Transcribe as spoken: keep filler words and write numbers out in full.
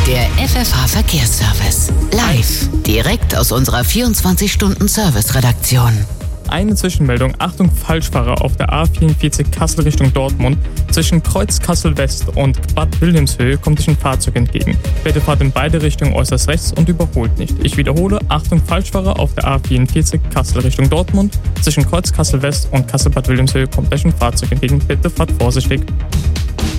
Der F F H-Verkehrsservice. Live. Direkt aus unserer vierundzwanzig-Stunden-Service-Redaktion. Eine Zwischenmeldung. Achtung, Falschfahrer auf der A vierundvierzig Kassel Richtung Dortmund. Zwischen Kreuz Kassel West und Bad Wilhelmshöhe kommt sich ein Fahrzeug entgegen. Bitte fahrt in beide Richtungen äußerst rechts und überholt nicht. Ich wiederhole. Achtung, Falschfahrer auf der A vierundvierzig Kassel Richtung Dortmund. Zwischen Kreuz Kassel West und Kassel Bad Wilhelmshöhe kommt euch ein Fahrzeug entgegen. Bitte fahrt vorsichtig.